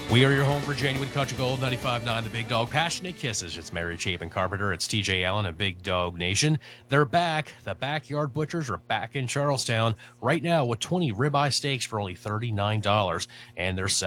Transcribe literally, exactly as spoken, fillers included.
We are your home for Genuine Country Gold, ninety-five point nine The Big Dog. Passionate Kisses. It's Mary Chapin Carpenter. It's T J Allen and Big Dog Nation. They're back. The Backyard Butchers are back in Charlestown right now with twenty ribeye steaks for only thirty-nine dollars. And they're